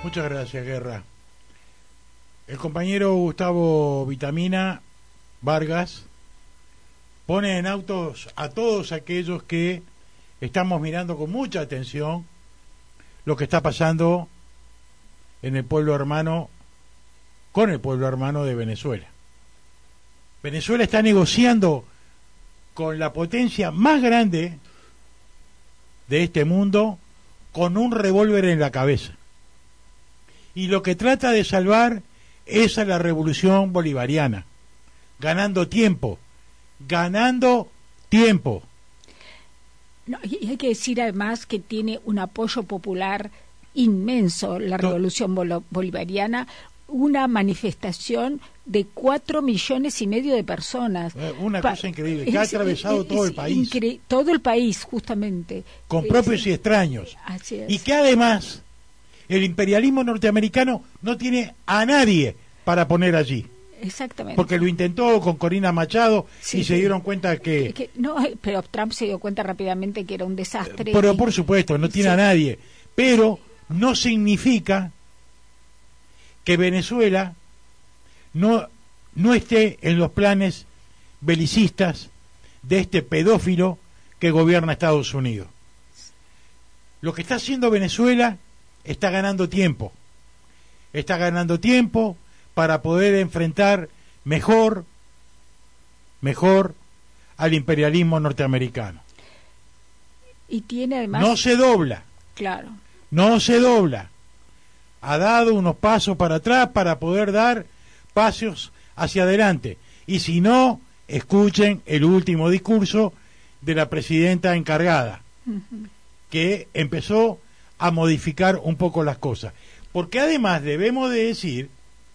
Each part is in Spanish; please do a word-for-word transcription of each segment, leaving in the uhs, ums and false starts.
Muchas gracias, Guerra. El compañero Gustavo Vitamina Vargas pone en autos a todos aquellos que estamos mirando con mucha atención lo que está pasando en el pueblo hermano, con el pueblo hermano de Venezuela. Venezuela está negociando con la potencia más grande de este mundo con un revólver en la cabeza. Y lo que trata de salvar es a la revolución bolivariana, ganando tiempo, ganando tiempo. No, y hay que decir además que tiene un apoyo popular inmenso la revolución bol- bolivariana, una manifestación de cuatro millones y medio de personas. Eh, una pa- cosa increíble, que ha atravesado es, todo es el país. Incre- todo el país, justamente. Con Es, propios y extraños. Así es. Y que además el imperialismo norteamericano no tiene a nadie para poner allí. Exactamente. Porque lo intentó con Corina Machado Sí, y se sí. dieron cuenta que... que no, eh, pero Trump se dio cuenta rápidamente que era un desastre. Pero y- por supuesto, no tiene sí. a nadie. Pero no significa que Venezuela no, no esté en los planes belicistas de este pedófilo que gobierna Estados Unidos. Lo que está haciendo Venezuela está ganando tiempo. Está ganando tiempo para poder enfrentar mejor, mejor al imperialismo norteamericano. Y tiene además... No se dobla, Claro. no se dobla. Ha dado unos pasos para atrás para poder dar pasos hacia adelante. Y si no, escuchen el último discurso de la presidenta encargada, Uh-huh. que empezó a modificar un poco las cosas. Porque además debemos de decir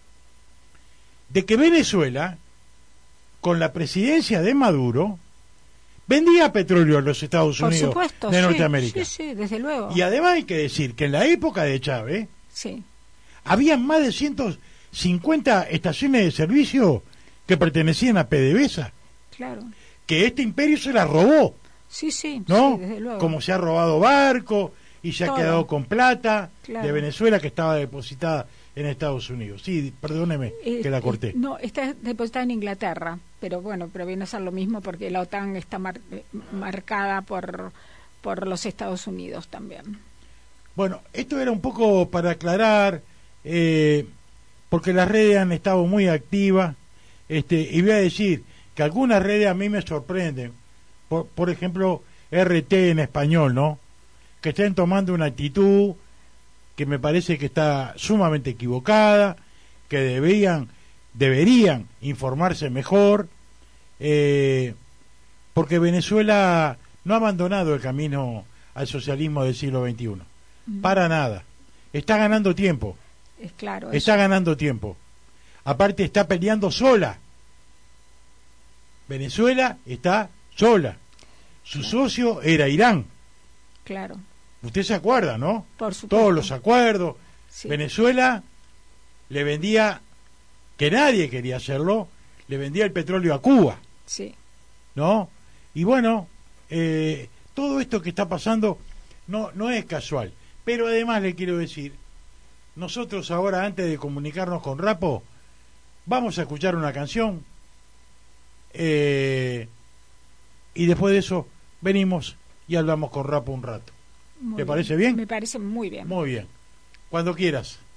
de que Venezuela, con la presidencia de Maduro, vendía petróleo a los Estados Por Unidos supuesto, de sí, Norteamérica. Sí, sí, desde luego. Y además hay que decir que en la época de Chávez Sí, había más de ciento cincuenta estaciones de servicio que pertenecían a PDVSA, claro. que este imperio se las robó, Sí, sí, ¿no? sí, desde luego. Como se ha robado barcos y se Todo. ha quedado con plata Claro. de Venezuela que estaba depositada en Estados Unidos. Sí, perdóneme Eh, que la eh, corté. no, está depositada en Inglaterra, pero bueno, pero viene a ser lo mismo porque la OTAN está mar- eh, marcada por, por los Estados Unidos también. Bueno, esto era un poco para aclarar, eh, porque las redes han estado muy activas, este, y voy a decir que algunas redes a mí me sorprenden, por, por ejemplo, R T en español, ¿no? Que estén tomando una actitud que me parece que está sumamente equivocada, que deberían, deberían informarse mejor, eh, porque Venezuela no ha abandonado el camino al socialismo del siglo veintiuno. Mm. Para nada. Está ganando tiempo. Es claro. Está eso. ganando tiempo. Aparte está peleando sola. Venezuela está sola. Su socio era Irán. Claro, Usted se acuerda, ¿no? por supuesto. Todos los acuerdos. Sí. Venezuela le vendía, que nadie quería hacerlo, le vendía el petróleo a Cuba, Sí, ¿no? Y bueno, eh, todo esto que está pasando no, no es casual. Pero además le quiero decir, nosotros ahora, antes de comunicarnos con Rapo, vamos a escuchar una canción, eh, y después de eso venimos y hablamos con Rapo un rato. muy ¿Te parece bien? Me parece muy bien. Muy bien. Cuando quieras.